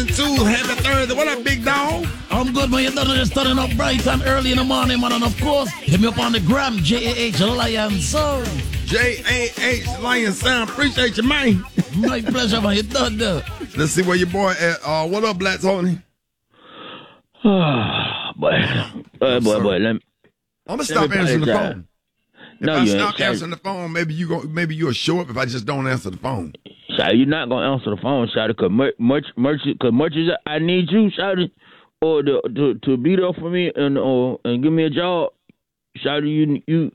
Too. Happy Thursday. What up, big dog? I'm good, man. You're done just starting up bright and early in the morning, man. And of course, hit me up on the gram, JAH Lion Sound. JAH Lion Sound. Appreciate you, man. My pleasure, man. You're done there. Let's see where your boy at. What up, Black Tony? Boy. Let me. I'm gonna stop answering the phone. If No, I you stop ain't. answering the phone, maybe you'll show up if I just don't answer the phone. Shawty, you're not gonna answer the phone, Shawty, cause much as I need you, Shawty, or to be there for me and give me a job, Shawty, you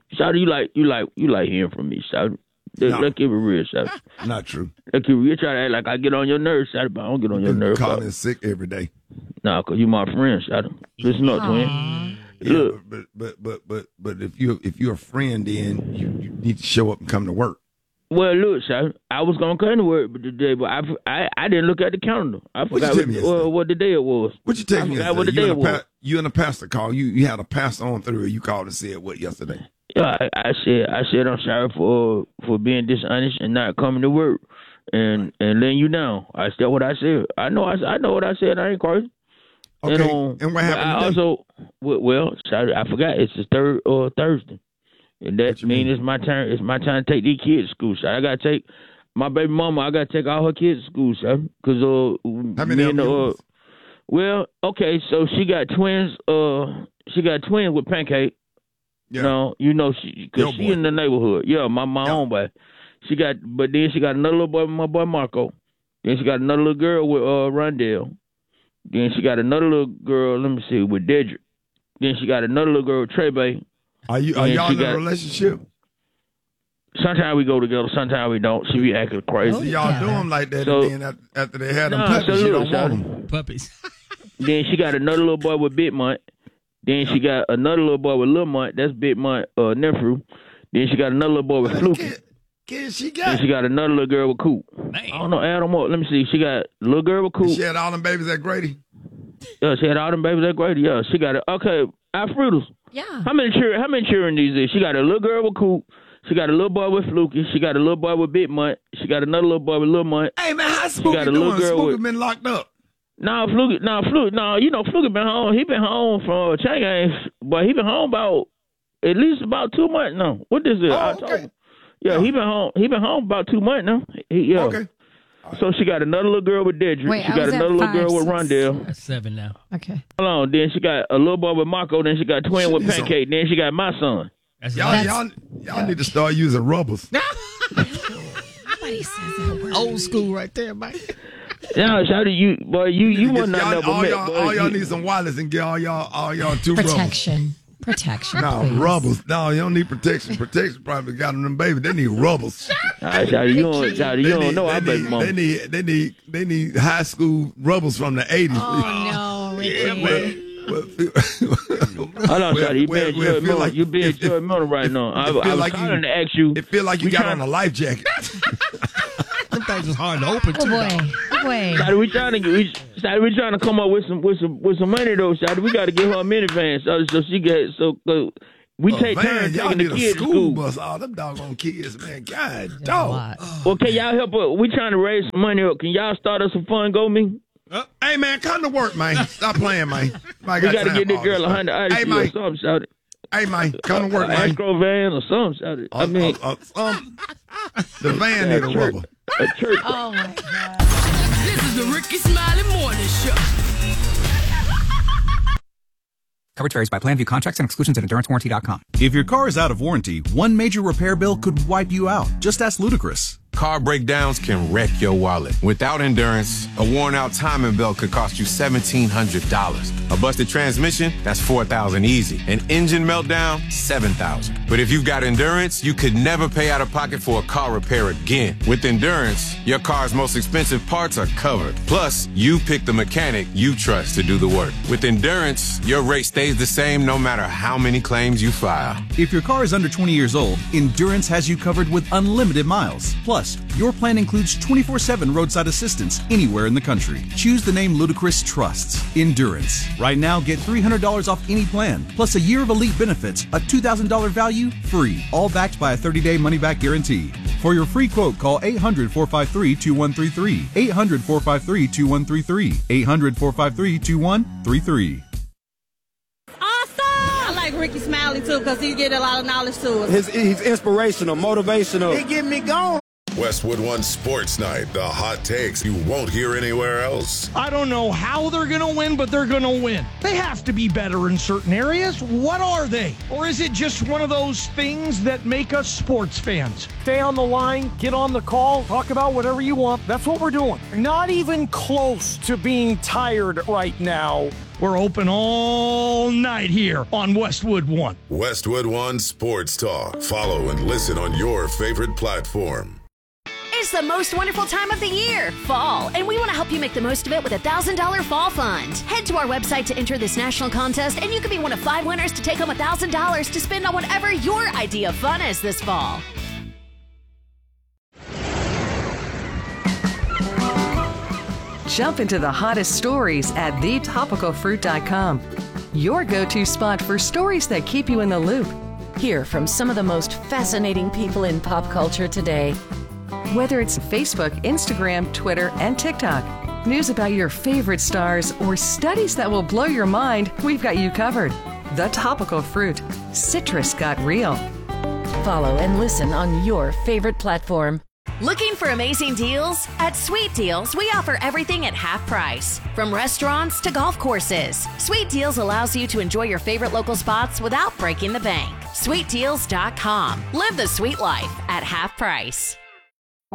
like hearing from me, Shawty. No. Let's keep it real, Shawty. Not true. Let's keep it real. You try to act like I get on your nerves, Shawty, but I don't get on your nerves. Calling sick every day. Nah, cause you my friend, Shawty. Listen up, twin. Yeah, Look. but if you're a friend, then you need to show up and come to work. Well, look, Shawty, I was gonna come to work today, but I didn't look at the calendar. I forgot what the day it was. What you tell me? What the day it was. You and the pastor called. You had a pastor on through. You called and said what yesterday? Yeah, I said I'm sorry for being dishonest and not coming to work and letting you down. I said what I said. I know what I said. I ain't crazy. Okay. And what happened? I also, sorry, I forgot. It's the third Thursday, and that means it's my turn. It's my time to take these kids to school. So I gotta take my baby mama. I gotta take all her kids to school, sir. Because how many of you? Well, okay, so she got twins. She got twins with Pancake. Yeah. No, she in the neighborhood. Yeah, my own boy. But then she got another little boy with my boy Marco. Then she got another little girl with Rondell. Then she got another little girl, let me see, with Dedrick. Then she got another little girl with Trey Bay. Are y'all in a relationship? Sometimes we go together, sometimes we don't. She be acting crazy. So y'all do them like that, and then after they had them puppies, you don't want them. Puppies. Then she got another little boy with Big Mont. Then she got another little boy with Lil Mont. That's Big Mont nephew. Then she got another little boy with Fluky. Kid she got? Then she got another little girl with Coop. Man. I don't know, add them up. Let me see. She got a little girl with Coop. She had all them babies at Grady? Yeah, she had all them babies at Grady. Yeah, she got it. Okay, Alfredos. Yeah. How many children these is? She got a little girl with Coop. She got a little boy with Fluky. She got a little boy with Big Mont. She got another little boy with Lil Mont. Hey, man, how Spooky doing? Spooky been locked up. Fluky, Fluky been home. He been home from chain games, but he been home at least about 2 months now. What is it? Okay. Yeah, he been home. He been home about 2 months now. Yeah. Okay. So she got another little girl with Dedrick. Wait, she got another little girl with Rondell. That's 7 now. Okay. Hold on. Then she got a little boy with Marco. Then she got twin with Pancake. Then she got my son. Y'all need to start using rubbers. Nobody says that word. Old school right there, man. Yeah, shout you want not know. All y'all need some wireless and get all y'all two Protection. Protection, no, please. rubbers. No, you don't need protection. Protection probably got them baby. They need rubbers. You don't know. I bet mom. They need high school rubbers from the 80s. Oh no, Ricky. Hold on, Shawty. You being judgmental right now. I was trying to ask you. It feel like you got on a life jacket. Sometimes it's hard to open too. Oh boy. Shawty, we trying to come up with some money though, Shawty. We got to give her a minivan, so she gets we take turns taking the kids to school. Bus, all them doggone kids, man. God, dog. Well, can y'all help us? We trying to raise some money up. Can y'all start us some fun GoMe? Hey man, come to work, man. Stop playing, man. We got to get this girl 100 hey, or something, Shawty. Hey man, come to work, man. Astro van or something, Shawty. I mean, the van need a rubber. A church. Oh my God. This is the Ricky Smiley Morning Show. Coverage varies by plan. View contracts and exclusions at EnduranceWarranty.com. If your car is out of warranty, one major repair bill could wipe you out. Just ask Ludacris. Car breakdowns can wreck your wallet. Without Endurance, a worn-out timing belt could cost you $1,700. A busted transmission, that's $4,000 easy. An engine meltdown, $7,000. But if you've got Endurance, you could never pay out of pocket for a car repair again. With Endurance, your car's most expensive parts are covered. Plus, you pick the mechanic you trust to do the work. With Endurance, your rate stays the same no matter how many claims you file. If your car is under 20 years old, Endurance has you covered with unlimited miles. Plus, your plan includes 24/7 roadside assistance anywhere in the country. Choose the name Ludacris trusts, Endurance. Right now, get $300 off any plan, plus a year of elite benefits, a $2,000 value, free, all backed by a 30-day money-back guarantee. For your free quote, call 800-453-2133. 800-453-2133. 800-453-2133. I like Ricky Smiley too because he get a lot of knowledge to us. He's inspirational, motivational. He get me going. Westwood One Sports Night, the hot takes you won't hear anywhere else. I don't know how they're going to win, but they're going to win. They have to be better in certain areas. What are they? Or is it just one of those things that make us sports fans? Stay on the line, get on the call, talk about whatever you want. That's what we're doing. Not even close to being tired right now. We're open all night here on Westwood One. Westwood One Sports Talk. Follow and listen on your favorite platform. It's the most wonderful time of the year, fall, and we want to help you make the most of it with a $1,000 fall fund. Head to our website to enter this national contest, and you could be one of 5 winners to take home $1,000 to spend on whatever your idea of fun is this fall. Jump into the hottest stories at thetopicalfruit.com. Your go-to spot for stories that keep you in the loop. Hear from some of the most fascinating people in pop culture today. Whether it's Facebook, Instagram, Twitter, and TikTok, news about your favorite stars, or studies that will blow your mind, we've got you covered. The Topical Fruit. Citrus got real. Follow and listen on your favorite platform. Looking for amazing deals? At Sweet Deals, we offer everything at half price. From restaurants to golf courses, Sweet Deals allows you to enjoy your favorite local spots without breaking the bank. SweetDeals.com. Live the sweet life at half price.